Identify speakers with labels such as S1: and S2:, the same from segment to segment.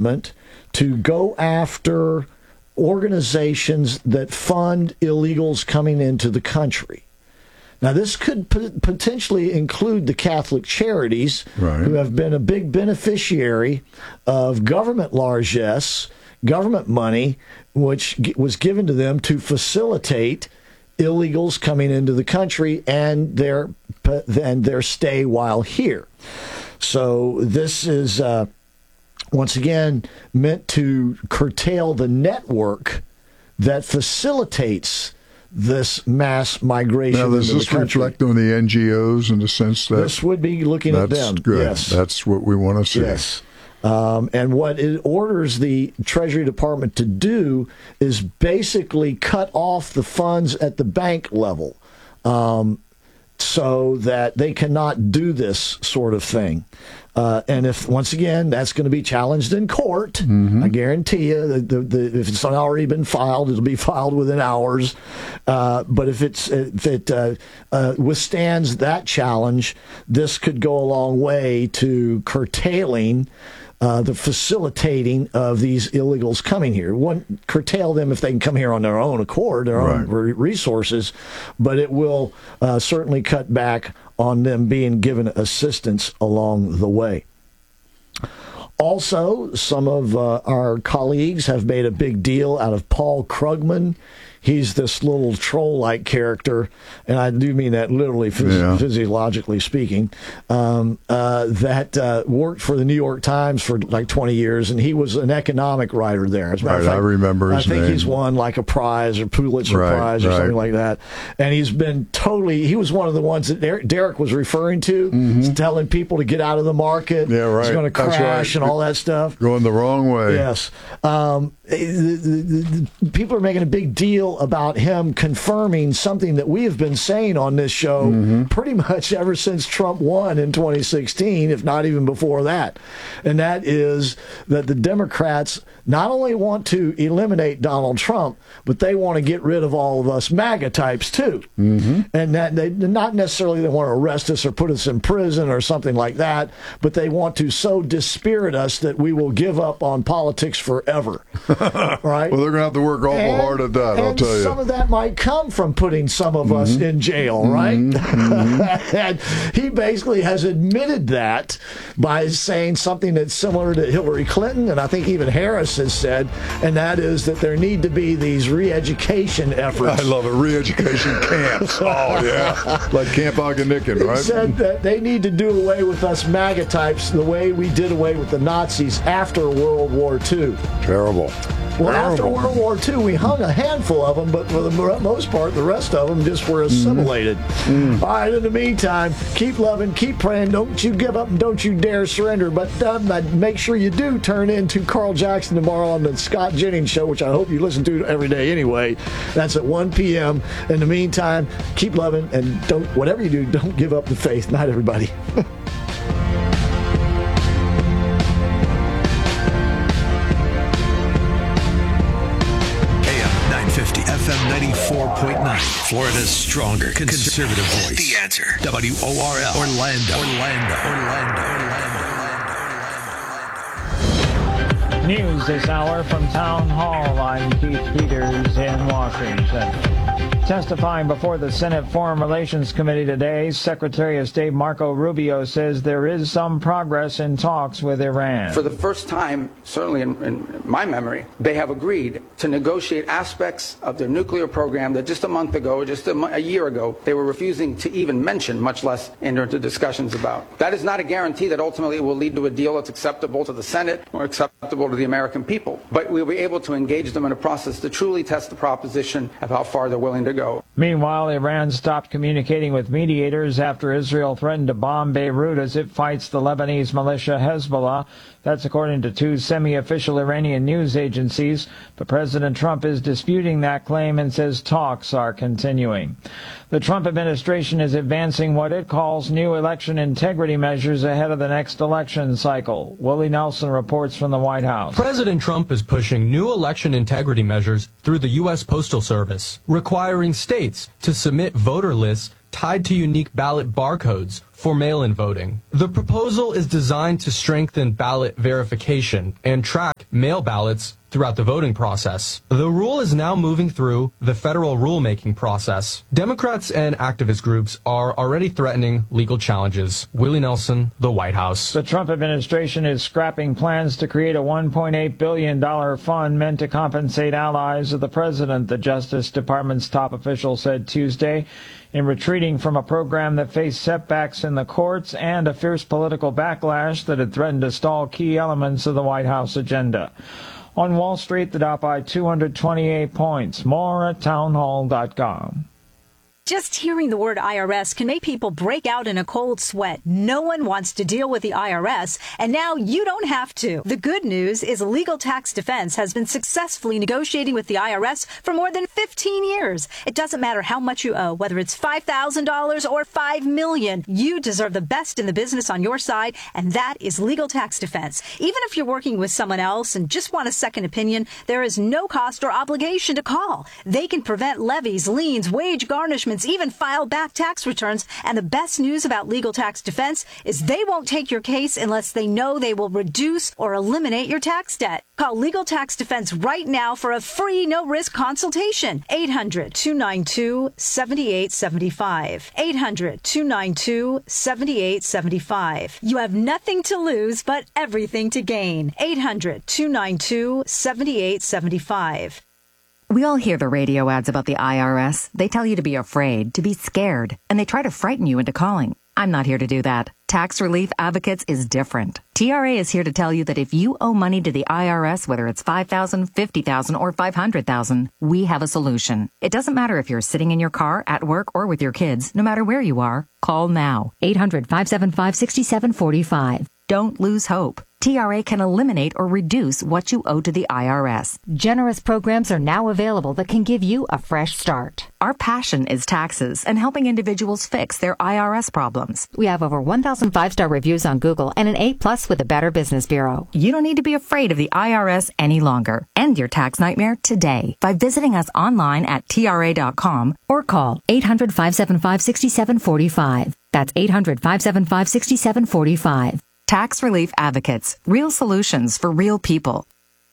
S1: Department to go after organizations that fund illegals coming into the country. Now, this could potentially include the Catholic Charities, who have been a big beneficiary of government largesse, government money, which was given to them to facilitate illegals coming into the country and their stay while here. So this is once again meant to curtail the network that facilitates this mass migration into the country. Now, does this reflect
S2: on the NGOs in the sense that
S1: this would be looking at them?
S2: That's good.
S1: Yes.
S2: That's what we want to see.
S1: Yes. And what it orders the Treasury Department to do is basically cut off the funds at the bank level so that they cannot do this sort of thing. And if, once again, that's going to be challenged in court, I guarantee you, if it's not already been filed, it'll be filed within hours. But if it withstands that challenge, this could go a long way to curtailing the facilitating of these illegals coming here. It won't curtail them if they can come here on their own accord, their own resources, but it will certainly cut back on them being given assistance along the way. Also, some of our colleagues have made a big deal out of Paul Krugman. He's this little troll-like character, and I do mean that literally, physiologically speaking, that worked for the New York Times for like 20 years, and he was an economic writer there. As a matter of fact,
S2: I remember his name.
S1: I think he's won like a prize or Pulitzer Prize or something like that. And he's been he was one of the ones that Derek was referring to, telling people to get out of the market.
S2: Yeah, right.
S1: It's going to crash and all that stuff.
S2: Going the wrong way.
S1: Yes. People are making a big deal about him confirming something that we have been saying on this show pretty much ever since Trump won in 2016, if not even before that. And that is that the Democrats not only want to eliminate Donald Trump, but they want to get rid of all of us MAGA types too. And that they not necessarily they want to arrest us or put us in prison or something like that, but they want to so dispirit us that we will give up on politics forever. Right?
S2: Well, they're going to have to work awful hard at that, I'll tell you.
S1: Some of that might come from putting some of us in jail, right? And he basically has admitted that by saying something that's similar to Hillary Clinton, and I think even Harris has said, and that is that there need to be these re-education efforts.
S2: I love it. Re-education camps. Oh, yeah. Like Camp Ogonikin, right?
S1: He said that they need to do away with us MAGA types the way we did away with the Nazis after World War II.
S2: Terrible.
S1: Well, after World War II, we hung a handful of them, but for the most part, the rest of them just were assimilated. All right, in the meantime, keep loving, keep praying. Don't you give up and don't you dare surrender. But make sure you do turn in to Carl Jackson tomorrow on the Scott Jennings Show, which I hope you listen to every day anyway. That's at 1 p.m. In the meantime, keep loving and whatever you do, don't give up the faith. Night, everybody.
S3: FM 94.9, Florida's stronger conservative voice. The Answer. WORL. Orlando.
S4: News this hour from Town Hall. I'm Keith Peters in Washington. Testifying before the Senate Foreign Relations Committee today, Secretary of State Marco Rubio says there is some progress in talks with Iran.
S5: For the first time, certainly in my memory, they have agreed to negotiate aspects of their nuclear program that just a month ago, just a year ago, they were refusing to even mention, much less enter into discussions about. That is not a guarantee that ultimately it will lead to a deal that's acceptable to the Senate or acceptable to the American people. But we'll be able to engage them in a process to truly test the proposition of how far they're willing to go.
S4: Meanwhile, Iran stopped communicating with mediators after Israel threatened to bomb Beirut as it fights the Lebanese militia Hezbollah. That's according to two semi-official Iranian news agencies. But President Trump is disputing that claim and says talks are continuing. The Trump administration is advancing what it calls new election integrity measures ahead of the next election cycle. Willie Nelson reports from the White House.
S6: President Trump is pushing new election integrity measures through the U.S. Postal Service, requiring states to submit voter lists tied to unique ballot barcodes for mail-in voting. The proposal is designed to strengthen ballot verification and track mail ballots throughout the voting process. The rule is now moving through the federal rulemaking process. Democrats and activist groups are already threatening legal challenges. Willie Nelson, the White House.
S4: The Trump administration is scrapping plans to create a $1.8 billion fund meant to compensate allies of the president, the Justice Department's top official said Tuesday, in retreating from a program that faced setbacks in the courts and a fierce political backlash that had threatened to stall key elements of the White House agenda. On Wall Street, the Dow by 228 points. More at townhall.com.
S7: Just hearing the word IRS can make people break out in a cold sweat. No one wants to deal with the IRS, and now you don't have to. The good news is Legal Tax Defense has been successfully negotiating with the IRS for more than 15 years. It doesn't matter how much you owe, whether it's $5,000 or $5 million. You deserve the best in the business on your side, and that is Legal Tax Defense. Even if you're working with someone else and just want a second opinion, there is no cost or obligation to call. They can prevent levies, liens, wage garnishments, even file back tax returns. And the best news about Legal Tax Defense is they won't take your case unless they know they will reduce or eliminate your tax debt. Call Legal Tax Defense right now for a free no-risk consultation. 800-292-7875. 800-292-7875. You have nothing to lose but everything to gain. 800-292-7875.
S8: We all hear the radio ads about the IRS. They tell you to be afraid, to be scared, and they try to frighten you into calling. I'm not here to do that. Tax Relief Advocates is different. TRA is here to tell you that if you owe money to the IRS, whether it's $5,000, $50,000, or $500,000, we have a solution. It doesn't matter if you're sitting in your car, at work, or with your kids. No matter where you are, call now. 800-575-6745. Don't lose hope. TRA can eliminate or reduce what you owe to the IRS.
S9: Generous programs are now available that can give you a fresh start.
S8: Our passion is taxes and helping individuals fix their IRS problems.
S9: We have over 1,000 5-star reviews on Google and an A+ with the Better Business Bureau.
S8: You don't need to be afraid of the IRS any longer. End your tax nightmare today by visiting us online at TRA.com or call 800-575-6745. That's 800-575-6745. Tax Relief Advocates. Real solutions for real people.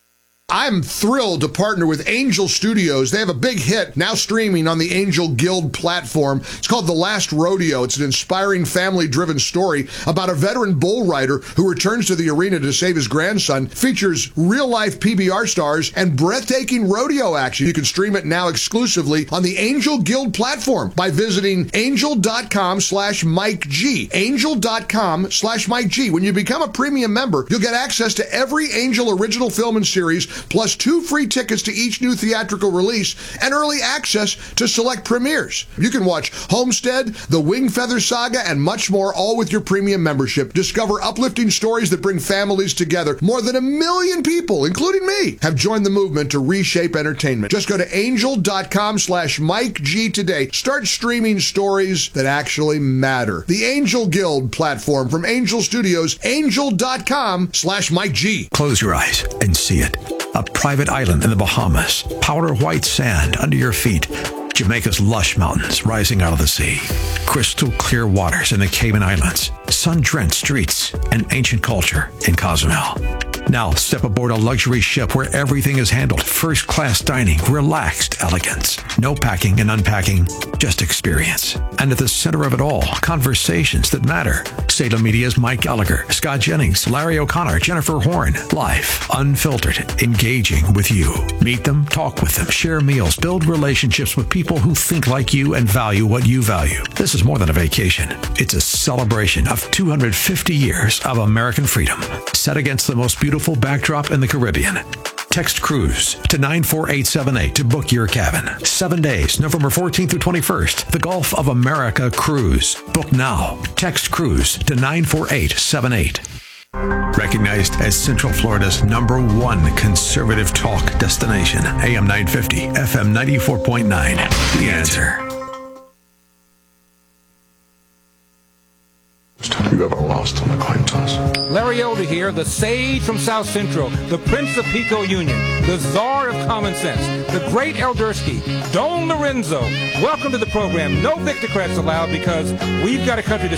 S10: I'm thrilled to partner with Angel Studios. They have a big hit now streaming on the Angel Guild platform. It's called The Last Rodeo. It's an inspiring family-driven story about a veteran bull rider who returns to the arena to save his grandson. Features real-life PBR stars and breathtaking rodeo action. You can stream it now exclusively on the Angel Guild platform by visiting angel.com/Mike G. Angel.com/Mike G. When you become a premium member, you'll get access to every Angel original film and series, plus 2 free tickets to each new theatrical release and early access to select premieres. You can watch Homestead, The Wing Feather Saga, and much more, all with your premium membership. Discover uplifting stories that bring families together. More than 1 million people, including me, have joined the movement to reshape entertainment. Just go to angel.com/Mike G today. Start streaming stories that actually matter. The Angel Guild platform from Angel Studios, angel.com/Mike G.
S3: Close your eyes and see it. A private island in the Bahamas, powder white sand under your feet, Jamaica's lush mountains rising out of the sea, crystal clear waters in the Cayman Islands, sun-drenched streets, and ancient culture in Cozumel. Now step aboard a luxury ship where everything is handled. First-class dining, relaxed elegance. No packing and unpacking, just experience. And at the center of it all, conversations that matter. Salem Media's Mike Gallagher, Scott Jennings, Larry O'Connor, Jennifer Horn. Live, unfiltered, engaging with you. Meet them, talk with them, share meals, build relationships with people who think like you and value what you value. This is more than a vacation. It's a celebration of 250 years of American freedom, set against the most beautiful backdrop in the Caribbean. Text cruise to 94878 to book your cabin. 7 days, November 14th through 21st. The Gulf of America Cruise. Book now. Text cruise to 94878. Recognized as Central Florida's #1 conservative talk destination. AM 950, FM 94.9. The Answer.
S2: You ever lost on a coin toss?
S11: Larry Elder here, the sage from South Central, the Prince of Pico Union, the czar of common sense, the great Eldersky, Don Lorenzo. Welcome to the program. No Victocrats allowed because we've got a country to